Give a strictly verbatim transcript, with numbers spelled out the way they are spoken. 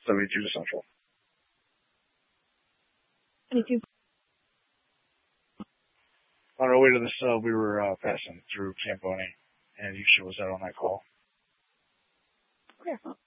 seventy-two to Central. seventy-two. On our way to the sub, we were uh, passing through Camponi, and Yusha was out on that call. Okay.